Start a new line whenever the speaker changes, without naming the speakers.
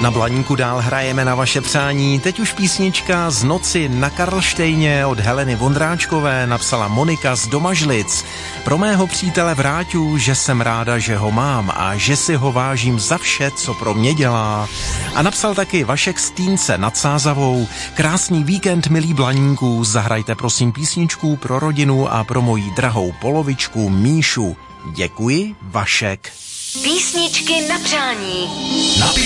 Na Blaníku dál hrajeme na vaše přání. Teď už písnička Z noci na Karlštejně od Heleny Vondráčkové napsala Monika z Domažlic. Pro mého přítele Vráťu, že jsem ráda, že ho mám a že si ho vážím za vše, co pro mě dělá. A napsal taky Vašek z Týnce nad Sázavou. Krásný víkend, milí Blaníků. Zahrajte prosím písničku pro rodinu a pro moji drahou polovičku Míšu. Děkuji, Vašek.
Písničky na přání.